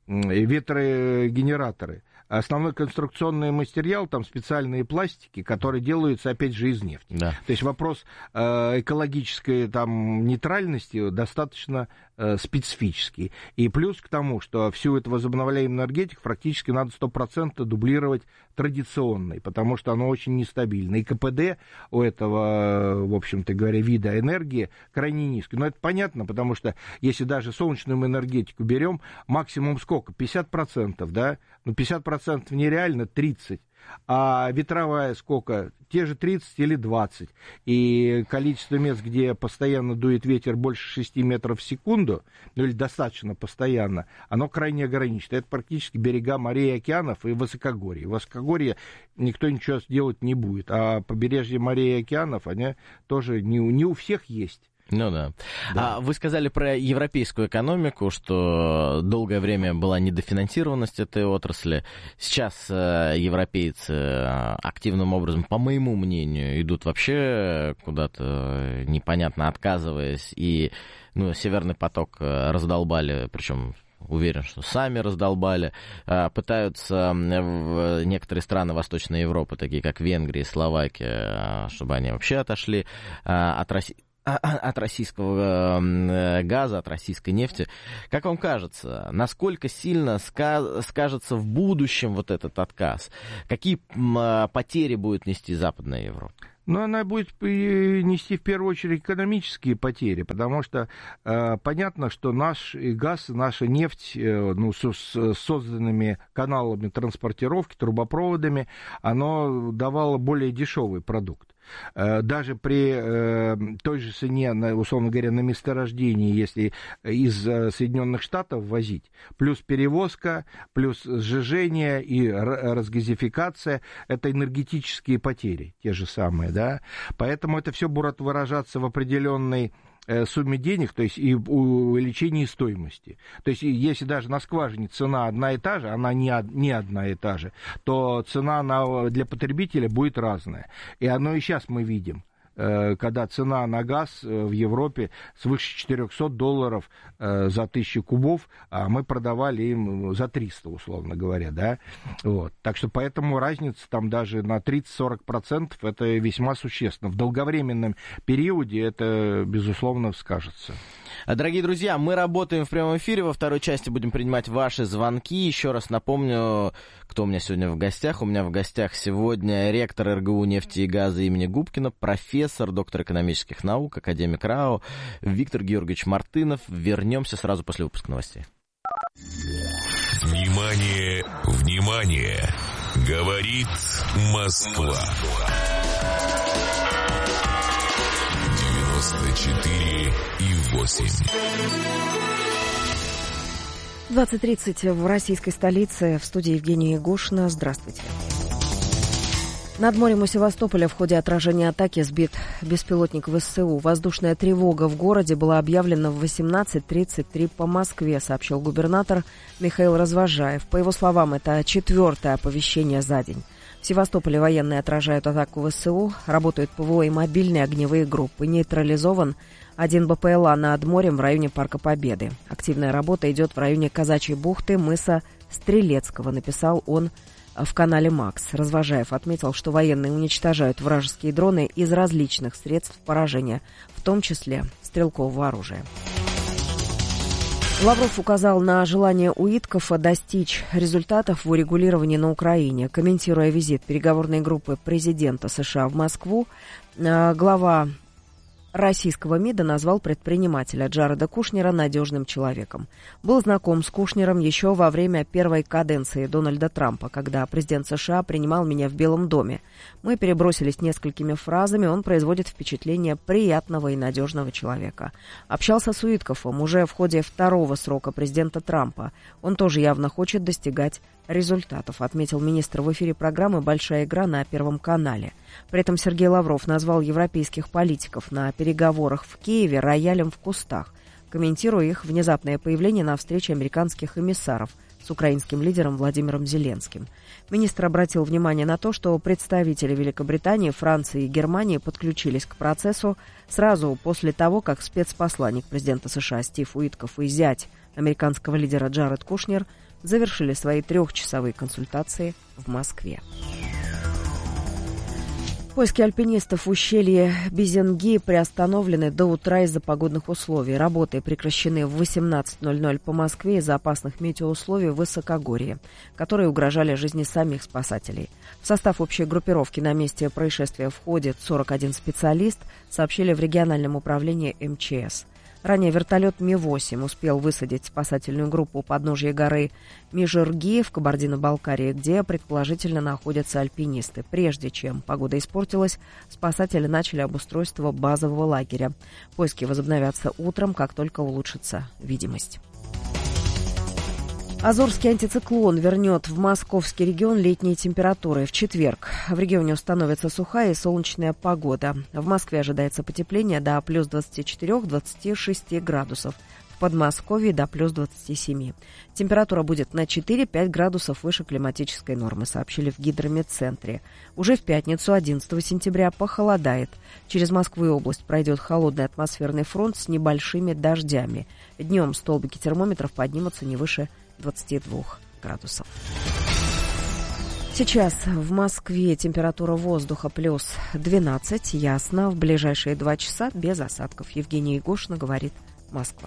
ветрогенераторы. Основной конструкционный материал, там специальные пластики, которые делаются, опять же, из нефти. Да. То есть вопрос э, экологической там, нейтральности достаточно э, специфический. И плюс к тому, что всю эту возобновляемую энергетику практически надо сто процентов дублировать традиционной, потому что оно очень нестабильно. И КПД у этого, в общем-то говоря, вида энергии крайне низкий. Но это понятно, потому что если даже солнечную энергетику берем, максимум сколько? пятьдесят процентов, да? Ну, пятьдесят процентов нереально, тридцать процентов. А ветровая сколько? Те же тридцать или двадцать. И количество мест, где постоянно дует ветер больше шести метров в секунду, ну или достаточно постоянно, оно крайне ограничено. Это практически берега морей и океанов и высокогорье. В высокогорье никто ничего сделать не будет. А побережье морей и океанов, они тоже не, не у всех есть. Ну да. да. А вы сказали про европейскую экономику, что долгое время была недофинансированность этой отрасли. Сейчас э, европейцы э, активным образом, по моему мнению, идут вообще куда-то непонятно отказываясь. И ну, Северный поток раздолбали, причем... Уверен, что сами раздолбали, пытаются в некоторые страны Восточной Европы, такие как Венгрия и Словакия, чтобы они вообще отошли от России. От российского газа, от российской нефти. Как вам кажется, насколько сильно скажется в будущем вот этот отказ? Какие потери будет нести Западная Европа? Но она будет нести в первую очередь экономические потери, потому что э, понятно, что наш газ, наша нефть, э, ну, с, с созданными каналами транспортировки, трубопроводами, оно давало более дешевый продукт. Даже при э, той же цене, условно говоря, на месторождении, если из Соединенных Штатов возить, плюс перевозка, плюс сжижение и разгазификация, это энергетические потери, те же самые, да, поэтому это все будет выражаться в определенной сумме денег, то есть и увеличении стоимости. То есть если даже на скважине цена одна и та же, она не, не одна и та же, то цена на, для потребителя будет разная. И оно и сейчас мы видим, когда цена на газ в Европе свыше четыреста долларов за тысячу кубов, а мы продавали им за триста, условно говоря, да, вот. Так что поэтому разница там даже на тридцать-сорок процентов это весьма существенно. В долговременном периоде это, безусловно, скажется. Дорогие друзья, мы работаем в прямом эфире, во второй части будем принимать ваши звонки. Еще раз напомню, кто у меня сегодня в гостях. У меня в гостях сегодня ректор эр гэ у нефти и газа имени Губкина, профессор, доктор экономических наук, академик РАО Виктор Георгиевич Мартынов. Вернемся сразу после выпуска новостей. Внимание, внимание! Говорит Москва. девяносто четыре и восемь. двадцать тридцать в российской столице. В студии Евгения Егошина. Здравствуйте. Над морем у Севастополя в ходе отражения атаки сбит беспилотник вэ эс у. Воздушная тревога в городе была объявлена в восемнадцать тридцать три по Москве, сообщил губернатор Михаил Развозжаев. По его словам, это четвертое оповещение за день. В Севастополе военные отражают атаку вэ эс у, работают ПВО и мобильные огневые группы. Нейтрализован один бэ пэ эл а над морем в районе Парка Победы. Активная работа идет в районе Казачьей бухты, мыса Стрелецкого, написал он в канале МАКС. Развозжаев отметил, что военные уничтожают вражеские дроны из различных средств поражения, в том числе стрелкового оружия. Лавров указал на желание Уиткофа достичь результатов в урегулировании на Украине. Комментируя визит переговорной группы президента США в Москву, глава российского МИДа назвал предпринимателя Джареда Кушнера надежным человеком. Был знаком с Кушнером еще во время первой каденции Дональда Трампа, когда президент США принимал меня в Белом доме. Мы перебросились несколькими фразами, он производит впечатление приятного и надежного человека. Общался с Уиткофом уже в ходе второго срока президента Трампа. Он тоже явно хочет достигать результатов, отметил министр в эфире программы «Большая игра» на Первом канале. При этом Сергей Лавров назвал европейских политиков на переговорах в Киеве роялем в кустах, комментируя их внезапное появление на встрече американских эмиссаров с украинским лидером Владимиром Зеленским. Министр обратил внимание на то, что представители Великобритании, Франции и Германии подключились к процессу сразу после того, как спецпосланник президента США Стив Уиткоф и зять американского лидера Джаред Кушнер завершили свои трехчасовые консультации в Москве. Поиски альпинистов в ущелье Безенги приостановлены до утра из-за погодных условий. Работы прекращены в восемнадцать ноль ноль по Москве из-за опасных метеоусловий в высокогорье, которые угрожали жизни самих спасателей. В состав общей группировки на месте происшествия входит сорок один специалист, сообщили в региональном управлении эм че эс. Ранее вертолет Ми восемь успел высадить спасательную группу у подножия горы Межирги в Кабардино-Балкарии, где предположительно находятся альпинисты. Прежде чем погода испортилась, спасатели начали обустройство базового лагеря. Поиски возобновятся утром, как только улучшится видимость. Азорский антициклон вернет в московский регион летние температуры. В четверг в регионе установится сухая и солнечная погода. В Москве ожидается потепление до плюс двадцати четырёх — двадцати шести градусов. В Подмосковье до плюс двадцати семи. Температура будет на четыре-пять градусов выше климатической нормы, сообщили в гидрометцентре. Уже в пятницу, одиннадцатого сентября, похолодает. Через Москву и область пройдет холодный атмосферный фронт с небольшими дождями. Днем столбики термометров поднимутся не выше двадцати двух градусов. Сейчас в Москве температура воздуха плюс двенадцать, ясно. В ближайшие два часа без осадков. Евгения Егошина, говорит Москва.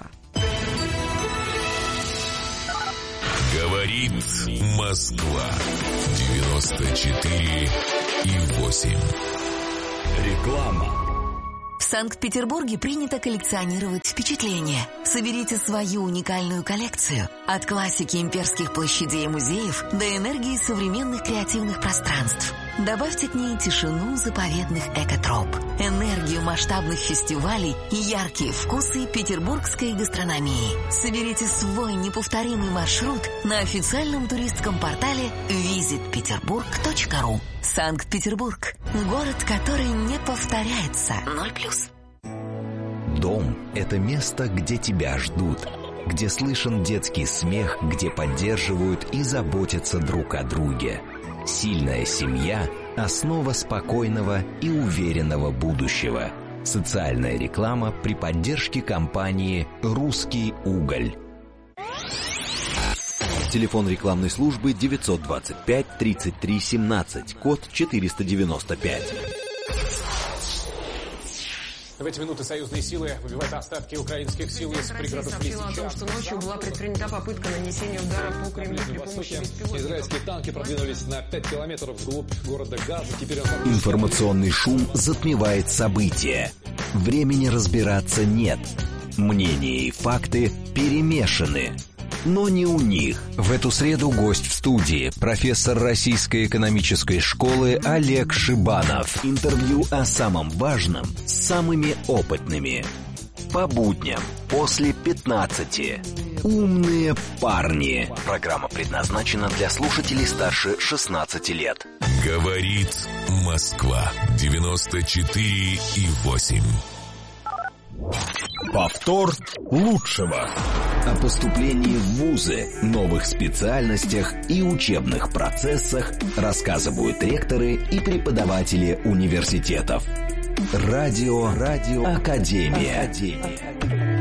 Говорит Москва. девяносто четыре и восемь. Реклама. В Санкт-Петербурге принято коллекционировать впечатления. Соберите свою уникальную коллекцию. От классики имперских площадей и музеев до энергии современных креативных пространств. Добавьте к ней тишину заповедных экотроп, энергию масштабных фестивалей и яркие вкусы петербургской гастрономии. Соберите свой неповторимый маршрут на официальном туристском портале визит петербург точка ру. Санкт-Петербург. Город, который не повторяется. Ноль плюс. Дом – это место, где тебя ждут, где слышен детский смех, где поддерживают и заботятся друг о друге. Сильная семья – основа спокойного и уверенного будущего. Социальная реклама при поддержке компании «Русский уголь». Телефон рекламной службы девятьсот двадцать пять тридцать три семнадцать, код четыреста девяносто пять. В эти минуты союзные силы выбивают остатки украинских сил из пригородов Лисичанска. О том, что ночью была предпринята попытка нанесения удара по Кремлю при помощи беспилотников. Израильские танки продвинулись на пять километров вглубь города Газа. Теперь он... Информационный шум затмевает события. Времени разбираться нет. Мнения и факты перемешаны. Но не у них. В эту среду гость в студии, профессор Российской экономической школы Олег Шибанов. Интервью о самом важном с самыми опытными. По будням после пятнадцати. Умные парни. Программа предназначена для слушателей старше шестнадцати лет. Говорит Москва. девяносто четыре и восемь. Повтор лучшего. О поступлении в вузы, новых специальностях и учебных процессах рассказывают ректоры и преподаватели университетов. Радио, Радио Академия. Академия.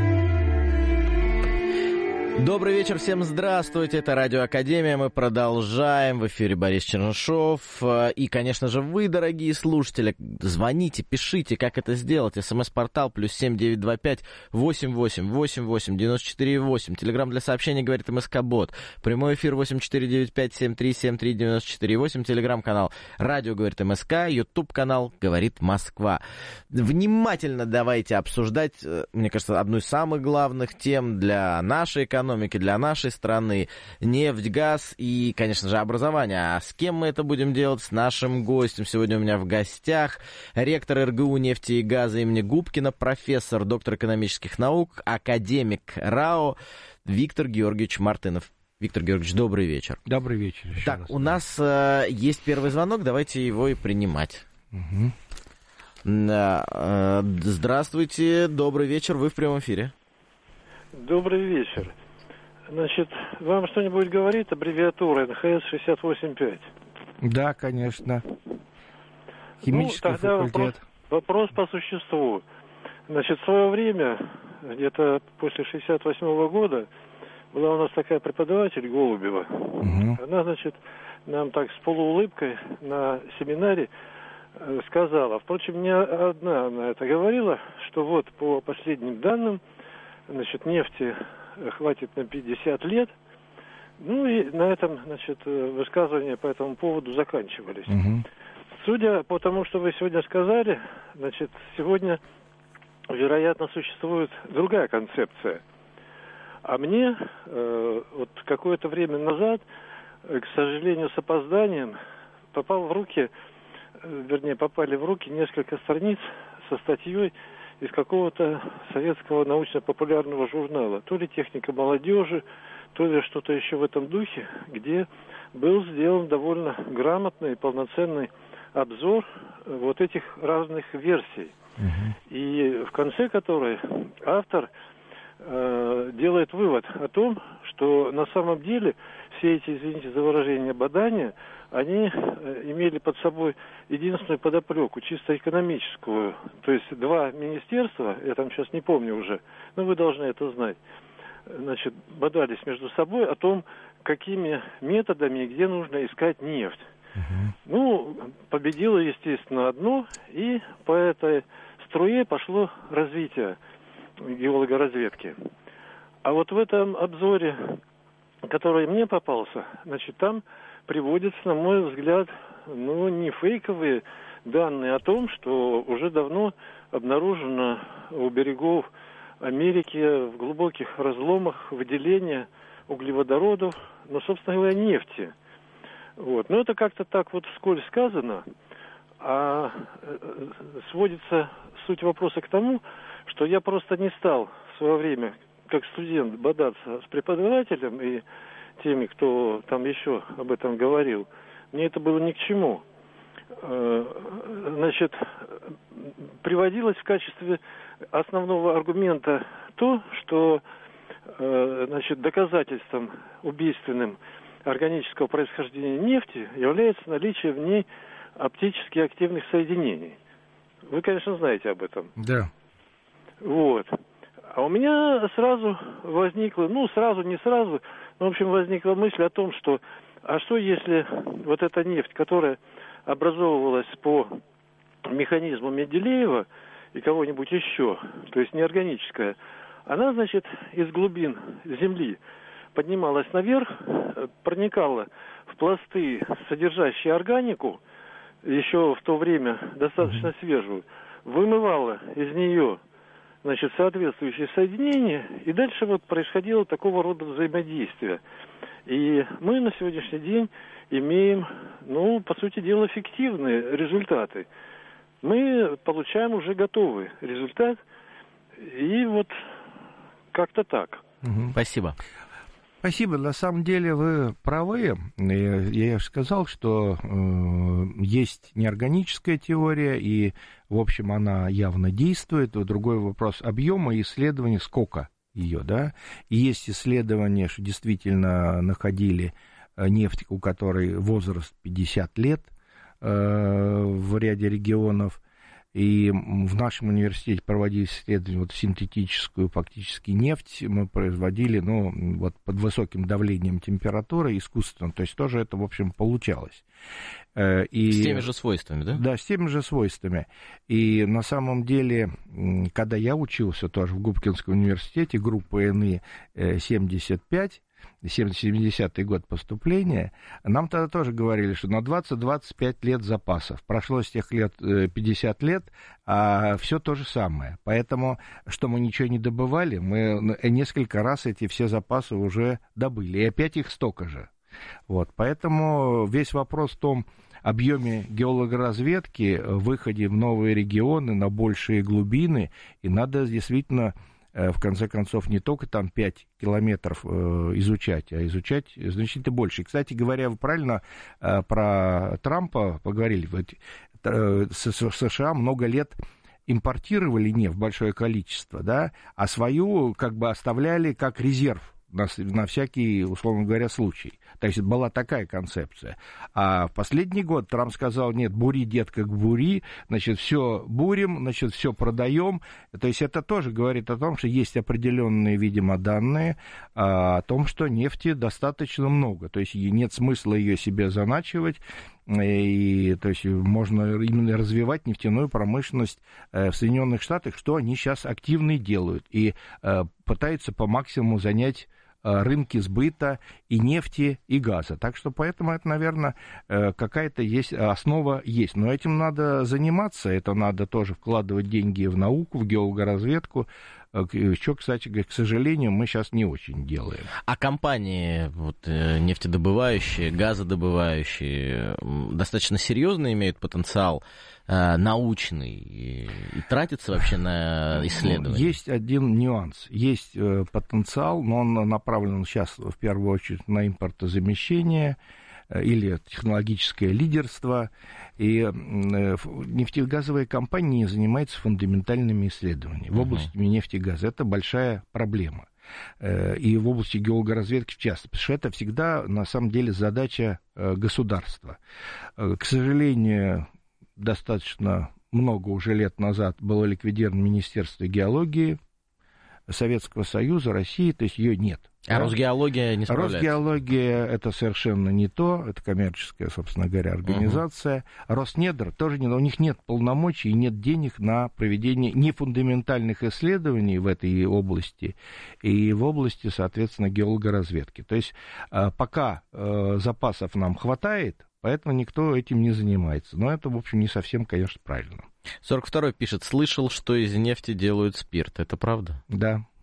Добрый вечер, всем здравствуйте, это Радио Академия, мы продолжаем, в эфире Борис Чернышов, и, конечно же, вы, дорогие слушатели, звоните, пишите, как это сделать, смс-портал плюс семь девять два пять восемь восемь восемь восемь девяносто четыре восемь, телеграмм для сообщений, говорит МСК-бот, прямой эфир восемь четыре девять пять семь три семь три девяносто четыре восемь, телеграм-канал Радио говорит МСК, ютуб-канал говорит Москва. Внимательно давайте обсуждать, мне кажется, одну из самых главных тем для нашей экономики, для нашей страны, нефть, газ и, конечно же, образование. А с кем мы это будем делать? С нашим гостем. Сегодня у меня в гостях ректор эр гэ у нефти и газа имени Губкина, профессор, доктор экономических наук, академик РАО Виктор Георгиевич Мартынов. Виктор Георгиевич, добрый вечер. Добрый вечер. Так, раз, у да. нас э, есть первый звонок, давайте его и принимать. Угу. Да, э, здравствуйте, добрый вечер, вы в прямом эфире. Добрый вечер. Значит, вам что-нибудь говорит аббревиатура эн ха эс шестьдесят восемь пять? Да, конечно. Химический ну, тогда факультет. Вопрос, вопрос по существу. Значит, в свое время, где-то после шестьдесят восьмого года, была у нас такая преподаватель Голубева. Угу. Она, значит, нам так с полуулыбкой на семинаре э, сказала, впрочем, не одна она это говорила, что вот по последним данным, значит, нефти хватит на пятьдесят лет. Ну и на этом, значит, высказывания по этому поводу заканчивались. Угу. Судя по тому, что вы сегодня сказали, значит, сегодня вероятно, существует другая концепция. А мне э, вот какое-то время назад, э, к сожалению, с опозданием, попал в руки, э, вернее, попали в руки несколько страниц со статьей из какого-то советского научно-популярного журнала. То ли «Техника молодежи», то ли что-то еще в этом духе, где был сделан довольно грамотный и полноценный обзор вот этих разных версий. Uh-huh. И в конце которой автор э, делает вывод о том, что на самом деле все эти, извините за выражение, бадания, они э, имели под собой единственную подоплеку, чисто экономическую. То есть два министерства, я там сейчас не помню уже, но вы должны это знать, значит, бодались между собой о том, какими методами и где нужно искать нефть. Uh-huh. Ну, победило, естественно, одно, и по этой струе пошло развитие геологоразведки. А вот в этом обзоре, который мне попался, значит, там приводятся, на мой взгляд, ну, не фейковые данные о том, что уже давно обнаружено у берегов Америки в глубоких разломах выделение углеводородов, но, собственно говоря, нефти. Вот. Но это как-то так вот вскользь сказано, а сводится суть вопроса к тому, что я просто не стал в свое время, как студент, бодаться с преподавателем и теми, кто там еще об этом говорил. Мне это было ни к чему. Значит, приводилось в качестве основного аргумента то, что, значит, доказательством убийственным органического происхождения нефти является наличие в ней оптически активных соединений. Вы, конечно, знаете об этом. Да. Вот. А у меня сразу возникла, ну, сразу, не сразу, но, в общем, возникла мысль о том, что, а что если вот эта нефть, которая образовывалась по механизму Менделеева и кого-нибудь еще, то есть неорганическая, она, значит, из глубин Земли поднималась наверх, проникала в пласты, содержащие органику, еще в то время достаточно свежую, вымывала из нее, значит, соответствующие соединения, и дальше вот происходило такого рода взаимодействие. И мы на сегодняшний день имеем, ну, по сути дела, фиктивные результаты. Мы получаем уже готовый результат, и вот как-то так. Угу. Спасибо. Спасибо. На самом деле вы правы. Я, я же сказал, что э, есть неорганическая теория, и, в общем, она явно действует. Другой вопрос объема исследований, сколько ее, да. И есть исследования, что действительно находили нефть, у которой возраст пятьдесят лет э, в ряде регионов. И в нашем университете проводили исследования, вот синтетическую фактически нефть мы производили, ну, вот под высоким давлением температуры искусственно, то есть тоже это, в общем, получалось. И, с теми же свойствами, да? Да, с теми же свойствами. И на самом деле, когда я учился тоже в Губкинском университете, группа эн и семьдесят пять, семидесятый год поступления, нам тогда тоже говорили, что на двадцать-двадцать пять лет запасов. Прошло с тех лет пятьдесят лет, а все то же самое. Поэтому, что мы ничего не добывали, мы несколько раз эти все запасы уже добыли. И опять их столько же. Вот. Поэтому весь вопрос в том объеме геологоразведки, выходе в новые регионы, на большие глубины, и надо действительно, в конце концов, не только там пять километров изучать, а изучать значительно больше. И, кстати говоря, вы правильно про Трампа поговорили. Вот США много лет импортировали нефть, большое количество, да, а свою как бы оставляли как резерв на, на всякий, условно говоря, случай. То есть была такая концепция. А в последний год Трамп сказал: нет, бури, детка, бури, значит, все бурим, значит, все продаем. То есть это тоже говорит о том, что есть определенные, видимо, данные а, о том, что нефти достаточно много. То есть нет смысла ее себе заначивать. И, то есть можно именно развивать нефтяную промышленность в Соединенных Штатах, что они сейчас активно делают, и пытаются по максимуму занять рынки сбыта и нефти, и газа. Так что поэтому это, наверное, какая-то есть основа есть. Но этим надо заниматься, это надо тоже вкладывать деньги в науку, в геологоразведку. Еще, кстати, к сожалению, мы сейчас не очень делаем. А компании вот, нефтедобывающие, газодобывающие достаточно серьезно имеют потенциал э, научный и, и тратятся вообще на исследования? Есть один нюанс. Есть э, потенциал, но он направлен сейчас в первую очередь на импортозамещение или технологическое лидерство, и нефтегазовые компании занимаются фундаментальными исследованиями в области нефти и газа. Это большая проблема. И в области геологоразведки в частности, потому что это всегда, на самом деле, задача государства. К сожалению, достаточно много уже лет назад было ликвидировано Министерство геологии Советского Союза, России, то есть ее нет. А да? Росгеология не справляется? Росгеология — это совершенно не то, это коммерческая, собственно говоря, организация. Uh-huh. Роснедр тоже не, у них нет полномочий и нет денег на проведение нефундаментальных исследований в этой области и в области, соответственно, геологоразведки. То есть пока запасов нам хватает, поэтому никто этим не занимается. Но это, в общем, не совсем, конечно, правильно. сорок второй пишет: слышал, что из нефти делают спирт. Это правда? Да.